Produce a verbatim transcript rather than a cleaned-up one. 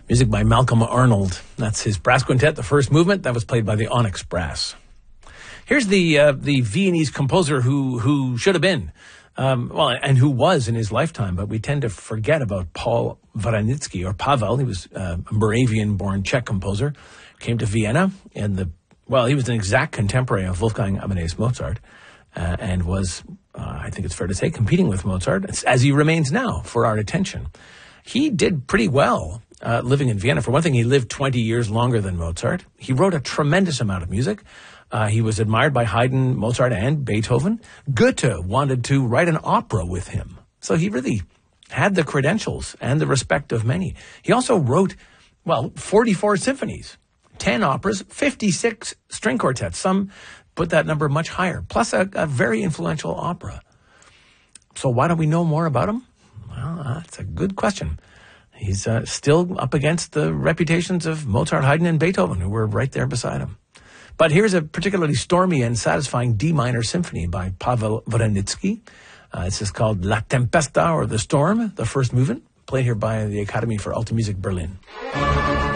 Music by Malcolm Arnold. That's his brass quintet, the first movement. That was played by the Onyx Brass. Here's the uh, the Viennese composer who who should have been, um, well, and who was in his lifetime, but we tend to forget about Paul Vranitzky, or Pavel. He was uh, a Moravian-born Czech composer, came to Vienna, and the well, he was an exact contemporary of Wolfgang Amadeus Mozart, uh, and was, uh, I think it's fair to say, competing with Mozart, as he remains now, for our attention. He did pretty well uh, living in Vienna. For one thing, he lived twenty years longer than Mozart. He wrote a tremendous amount of music. Uh, he was admired by Haydn, Mozart, and Beethoven. Goethe wanted to write an opera with him. So he really had the credentials and the respect of many. He also wrote, well, forty-four symphonies, ten operas, fifty-six string quartets. Some put that number much higher, plus a, a very influential opera. So why don't we know more about him? Well, that's a good question. He's uh, still up against the reputations of Mozart, Haydn, and Beethoven, who were right there beside him. But here's a particularly stormy and satisfying D minor symphony by Pavel Vranitzky. Uh, this is called La Tempesta, or The Storm, the first movement, played here by the Academy for Alta Music Berlin.